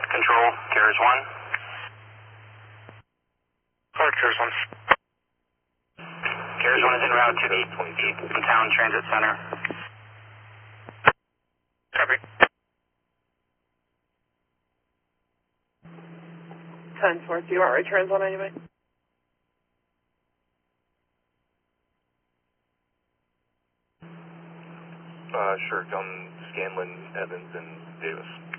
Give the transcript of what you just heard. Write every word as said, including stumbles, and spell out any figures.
Control, Carriers one. Sorry, Carriers one. Carriers one is en route to the Eaton Town Transit Center. Copy. ten four, do you want returns on anybody? Uh, sure, come Scanlon, Evans, and Davis.